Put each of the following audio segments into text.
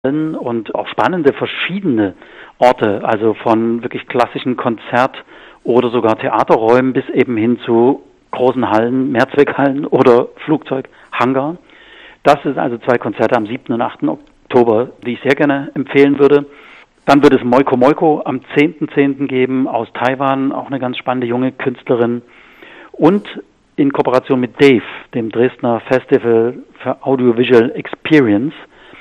und auch spannende verschiedene Orte, also von wirklich klassischen Konzert- oder sogar Theaterräumen bis eben hin zu großen Hallen, Mehrzweckhallen oder Flugzeughangar. Das sind also 2 Konzerte am 7. und 8. Oktober, die ich sehr gerne empfehlen würde. Dann wird es Moiko Moiko am 10.10. geben aus Taiwan, auch eine ganz spannende junge Künstlerin. Und in Kooperation mit Dave, dem Dresdner Festival für Audiovisual Experience,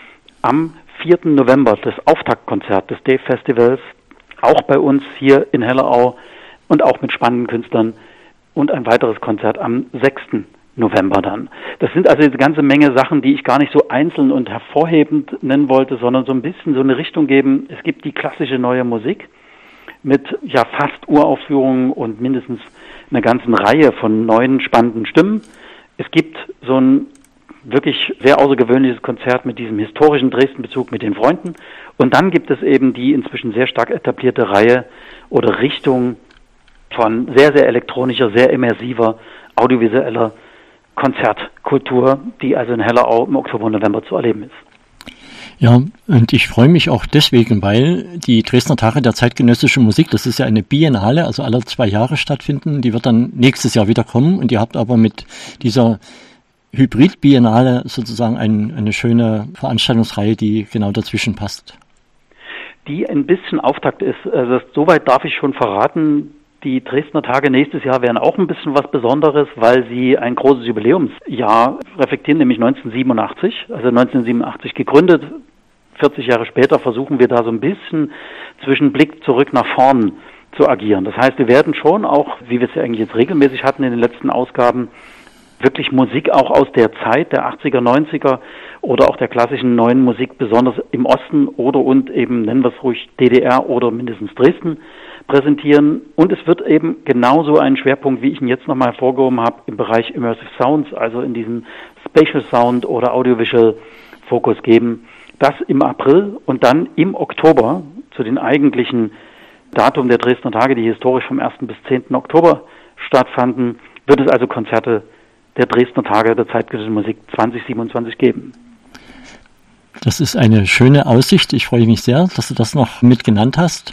am 4. November das Auftaktkonzert des Dave Festivals, auch bei uns hier in Hellerau und auch mit spannenden Künstlern, und ein weiteres Konzert am 6. November dann. Das sind also eine ganze Menge Sachen, die ich gar nicht so einzeln und hervorhebend nennen wollte, sondern so ein bisschen so eine Richtung geben. Es gibt die klassische neue Musik mit ja fast Uraufführungen und mindestens einer ganzen Reihe von neuen spannenden Stimmen. Es gibt so ein wirklich sehr außergewöhnliches Konzert mit diesem historischen Dresden-Bezug mit den Freunden. Und dann gibt es eben die inzwischen sehr stark etablierte Reihe oder Richtung von sehr, sehr elektronischer, sehr immersiver, audiovisueller Konzertkultur, die also in Hellerau im Oktober und November zu erleben ist. Ja, und ich freue mich auch deswegen, weil die Dresdner Tage der zeitgenössischen Musik, das ist ja eine Biennale, also alle 2 Jahre stattfinden, die wird dann nächstes Jahr wieder kommen, und ihr habt aber mit dieser Hybrid-Biennale sozusagen eine schöne Veranstaltungsreihe, die genau dazwischen passt. Die ein bisschen Auftakt ist, also soweit darf ich schon verraten. Die Dresdner Tage nächstes Jahr werden auch ein bisschen was Besonderes, weil sie ein großes Jubiläumsjahr reflektieren, nämlich 1987. Also 1987 gegründet. 40 Jahre später versuchen wir da so ein bisschen zwischen Blick zurück nach vorn zu agieren. Das heißt, wir werden schon auch, wie wir es ja eigentlich jetzt regelmäßig hatten in den letzten Ausgaben, wirklich Musik auch aus der Zeit der 80er, 90er oder auch der klassischen neuen Musik, besonders im Osten oder und eben, nennen wir es ruhig, DDR oder mindestens Dresden, präsentieren. Und es wird eben genauso einen Schwerpunkt, wie ich ihn jetzt nochmal hervorgehoben habe, im Bereich Immersive Sounds, also in diesem Spatial Sound oder Audiovisual Fokus geben. Das im April und dann im Oktober zu den eigentlichen Datum der Dresdner Tage, die historisch vom 1. bis 10. Oktober stattfanden, wird es also Konzerte der Dresdner Tage der zeitgenössischen Musik 2027 geben. Das ist eine schöne Aussicht. Ich freue mich sehr, dass du das noch mit genannt hast.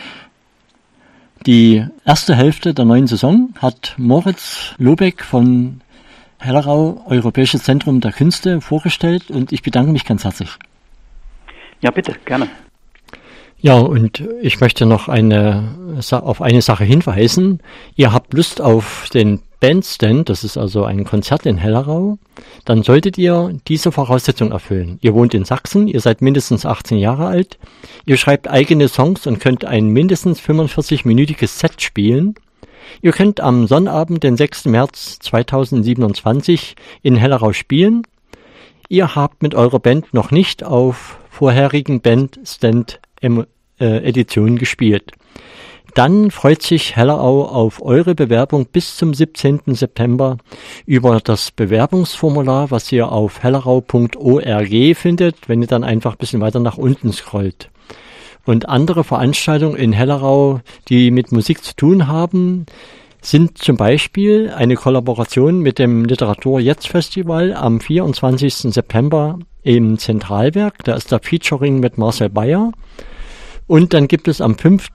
Die erste Hälfte der neuen Saison hat Moritz Lobeck von Hellerau, Europäisches Zentrum der Künste, vorgestellt, und ich bedanke mich ganz herzlich. Ja, bitte, gerne. Ja, und ich möchte noch auf eine Sache hinweisen. Ihr habt Lust auf den Bandstand, das ist also ein Konzert in Hellerau, dann solltet ihr diese Voraussetzung erfüllen. Ihr wohnt in Sachsen, ihr seid mindestens 18 Jahre alt, ihr schreibt eigene Songs und könnt ein mindestens 45-minütiges Set spielen. Ihr könnt am Sonnabend, den 6. März 2027 in Hellerau spielen. Ihr habt mit eurer Band noch nicht auf vorherigen Bandstand-Editionen gespielt. Dann freut sich Hellerau auf eure Bewerbung bis zum 17. September über das Bewerbungsformular, was ihr auf hellerau.org findet, wenn ihr dann einfach ein bisschen weiter nach unten scrollt. Und andere Veranstaltungen in Hellerau, die mit Musik zu tun haben, sind zum Beispiel eine Kollaboration mit dem Literatur-Jetzt-Festival am 24. September im Zentralwerk. Da ist der Featuring mit Marcel Bayer. Und dann gibt es am 5.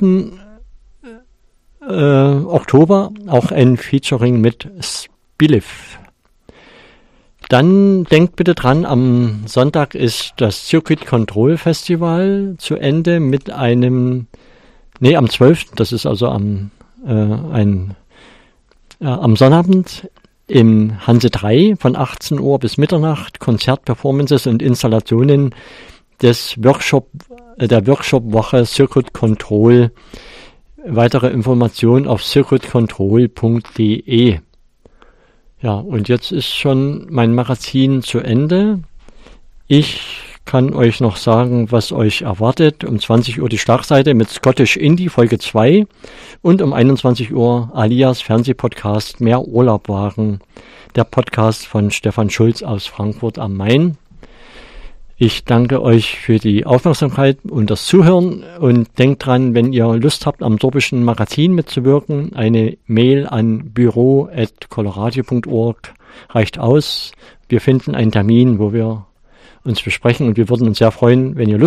Oktober auch ein Featuring mit Spiliff. Dann denkt bitte dran, am Sonntag ist das Circuit Control Festival zu Ende mit am 12., das ist also am Sonnabend im Hanse 3 von 18 Uhr bis Mitternacht Konzertperformances und Installationen der Workshop-Woche Circuit Control. Weitere Informationen auf circuitcontrol.de. Ja, und jetzt ist schon mein Magazin zu Ende. Ich kann euch noch sagen, was euch erwartet. Um 20 Uhr die Schlagseite mit Scottish Indie Folge 2 und um 21 Uhr Alias Fernsehpodcast Mehr Urlaub wagen, der Podcast von Stefan Schulz aus Frankfurt am Main. Ich danke euch für die Aufmerksamkeit und das Zuhören und denkt dran, wenn ihr Lust habt, am Sorbischen Magazin mitzuwirken, eine Mail an büro@coloradio.org reicht aus. Wir finden einen Termin, wo wir uns besprechen, und wir würden uns sehr freuen, wenn ihr Lust